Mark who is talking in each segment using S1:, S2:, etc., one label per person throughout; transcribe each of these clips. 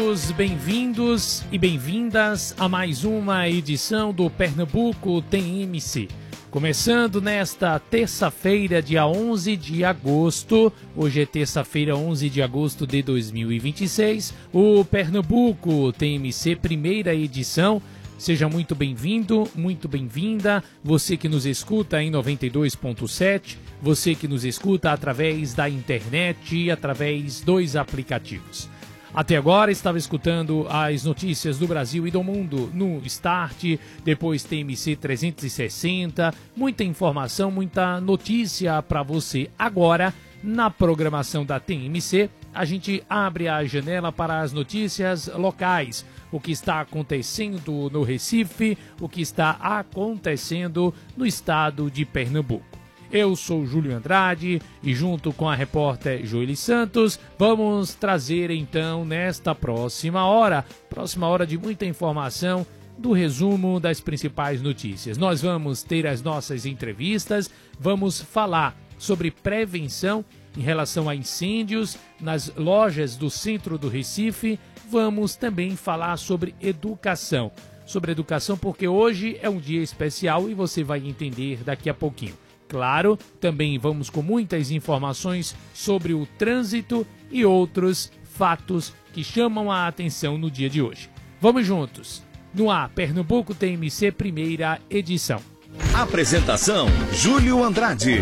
S1: todos bem-vindos e bem-vindas a mais uma edição do Pernambuco TMC. Começando nesta terça-feira, dia 11 de agosto, hoje é terça-feira, 11 de agosto de 2026, o Pernambuco TMC, primeira edição. Seja muito bem-vindo, muito bem-vinda, você que nos escuta em 92.7, você que nos escuta através da internet e através dos aplicativos. Até agora estava escutando as notícias do Brasil e do mundo no Start, depois TMC 360, muita informação, muita notícia para você. Agora, na programação da TMC, a gente abre a janela para as notícias locais, o que está acontecendo no Recife, o que está acontecendo no estado de Pernambuco. Eu sou Júlio Andrade e junto com a repórter Joeli Santos, vamos trazer então nesta próxima hora de muita informação do resumo das principais notícias. Nós vamos ter as nossas entrevistas, vamos falar sobre prevenção em relação a incêndios nas lojas do centro do Recife, vamos também falar sobre educação. Sobre educação porque hoje é um dia especial e você vai entender daqui a pouquinho. Claro, também vamos com muitas informações sobre o trânsito e outros fatos que chamam a atenção no dia de hoje. Vamos juntos, no ar, Pernambuco TMC, primeira edição.
S2: Apresentação, Júlio Andrade.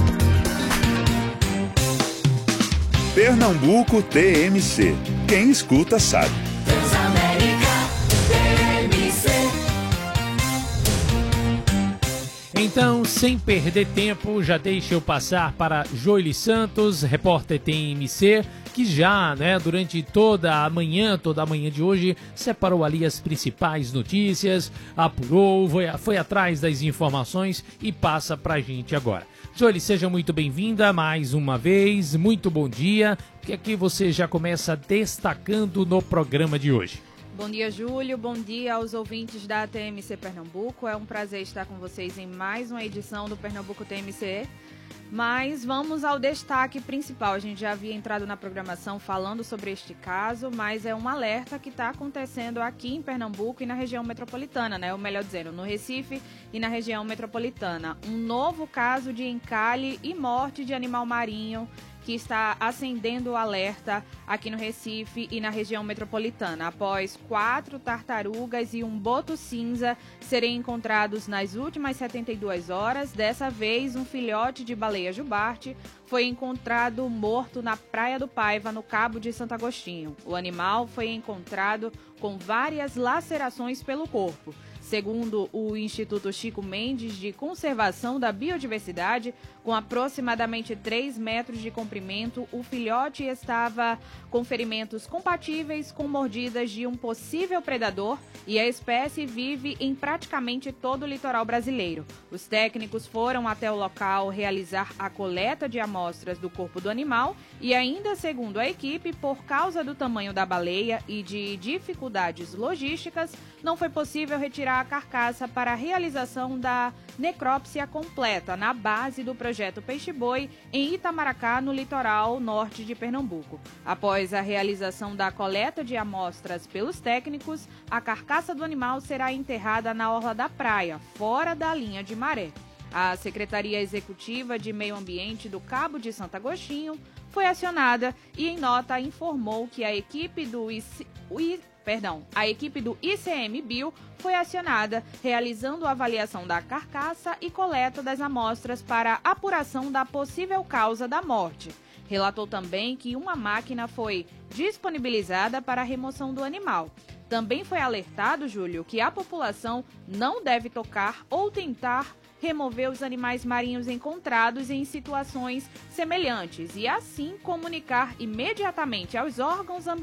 S2: Pernambuco TMC, quem escuta sabe.
S1: Então, sem perder tempo, já deixa eu passar para Joeli Santos, repórter TMC, que já, durante toda a manhã de hoje, separou ali as principais notícias, apurou, foi atrás das informações e passa para a gente agora. Joeli, seja muito bem-vinda mais uma vez, muito bom dia, que aqui você já começa destacando no programa de hoje.
S3: Bom dia, Júlio. Bom dia aos ouvintes da TMC Pernambuco. É um prazer estar com vocês em mais uma edição do Pernambuco TMC. Mas vamos ao destaque principal. A gente já havia entrado na programação falando sobre este caso, mas é um alerta que está acontecendo aqui em Pernambuco e na região metropolitana, ou melhor dizendo, no Recife e na região metropolitana. Um novo caso de encalhe e morte de animal marinho que está acendendo o alerta aqui no Recife e na região metropolitana, após 4 tartarugas e um boto cinza serem encontrados nas últimas 72 horas. Dessa vez, um filhote de baleia jubarte foi encontrado morto na Praia do Paiva, no Cabo de Santo Agostinho. O animal foi encontrado com várias lacerações pelo corpo. Segundo o Instituto Chico Mendes de Conservação da Biodiversidade, com aproximadamente 3 metros de comprimento, o filhote estava com ferimentos compatíveis com mordidas de um possível predador e a espécie vive em praticamente todo o litoral brasileiro. Os técnicos foram até o local realizar a coleta de amostras do corpo do animal e ainda, segundo a equipe, por causa do tamanho da baleia e de dificuldades logísticas, não foi possível retirar a carcaça para a realização da necrópsia completa na base do projeto Peixe-Boi em Itamaracá, no litoral norte de Pernambuco. Após a realização da coleta de amostras pelos técnicos, a carcaça do animal será enterrada na orla da praia, fora da linha de maré. A Secretaria Executiva de Meio Ambiente do Cabo de Santo Agostinho foi acionada e, em nota, informou que a equipe do ICMBio foi acionada, realizando a avaliação da carcaça e coleta das amostras para apuração da possível causa da morte. Relatou também que uma máquina foi disponibilizada para a remoção do animal. Também foi alertado, Júlio, que a população não deve tocar ou tentar remover os animais marinhos encontrados em situações semelhantes e, assim, comunicar imediatamente aos órgãos ambientais